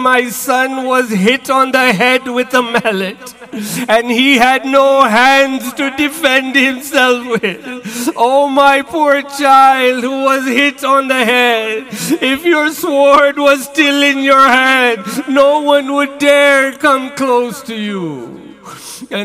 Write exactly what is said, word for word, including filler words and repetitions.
my son was hit on the head with a mallet, and he had no hands to defend himself with. Oh, my poor child who was hit on the head. If your sword was still in your hand, no one would dare come close to you.